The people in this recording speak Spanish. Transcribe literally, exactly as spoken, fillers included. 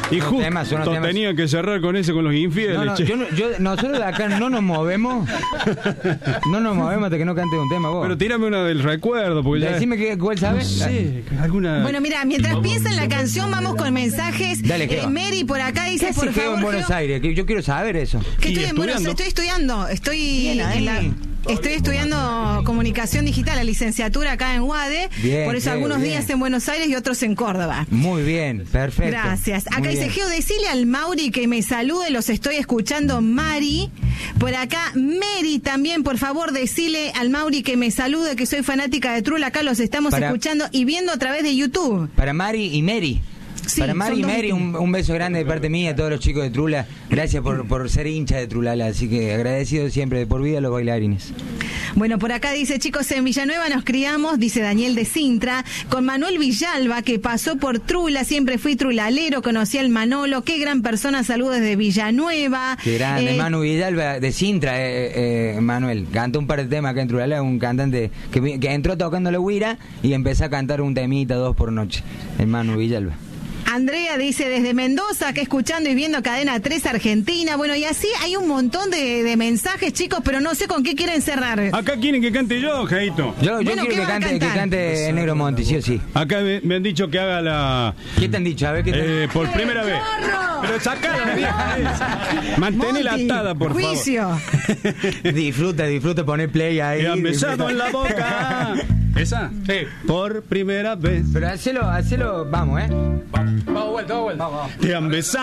Y justo temas, tenía que cerrar con ese, con los infieles. No, no, yo, yo, nosotros de acá no nos movemos. No nos movemos hasta que no cante un tema vos. Pero tírame una del recuerdo. Porque ya... Decime que, cuál sabes. No sé, alguna... Bueno, mira, mientras piensan la canción, vamos con mensajes. Dale, eh, Mary por acá dice, ¿Qué por hace favor, en Buenos Geo? Aires? Que yo quiero saber eso. Que estoy en Buenos Aires, estoy estudiando. Estoy Bien, en la... Estoy estudiando comunicación digital, la licenciatura acá en U A D. Bien, por eso bien, algunos bien. días en Buenos Aires y otros en Córdoba. Muy bien, perfecto. Gracias. Acá Muy dice bien. Geo, decile al Mauri que me salude, los estoy escuchando, Mari. Por acá, Mary también, por favor, decile al Mauri que me salude, que soy fanática de Trula, acá los estamos Para- escuchando y viendo a través de YouTube. Para Mari y Mary. Sí, Para Mari son y dos Mary, un, un beso grande de parte mía a todos los chicos de Trula. Gracias por, por ser hincha de Trulala. Así que agradecido siempre de por vida a los bailarines. Bueno, por acá dice, chicos, en Villanueva nos criamos, dice Daniel de Sintra, con Manuel Villalba, que pasó por Trula, siempre fui trulalero, conocí al Manolo, qué gran persona, saludos desde Villanueva. Qué grande, Eh, Manu Villalba de Sintra, eh, eh, Manuel. Cantó un par de temas acá en Trulala, un cantante que, vi- que entró tocando la huira y empezó a cantar un temita, dos por noche. El Manu Villalba. Andrea dice desde Mendoza, que escuchando y viendo Cadena tres Argentina. Bueno, y así hay un montón de, de mensajes, chicos, pero no sé con qué quieren cerrar. Acá quieren que cante yo, Jaito. Yo, yo Bueno, ¿qué quiero que va a cante, que cantar? cante el Negro Monti, sí o sí. Acá me, me han dicho que haga la... ¿Qué te han dicho? A ver, ¿qué te Eh, por primera vez. Pero sacala, vieja esa. Manténela Monti, atada, por juicio. favor. Disfruta, disfruta, poner play ahí. Te han besado en la boca. ¿Esa? Sí. Por primera vez. Pero hacelo, hacelo, vamos, ¿eh? Vamos, vuelta, vamos, vuelta. Te han besado.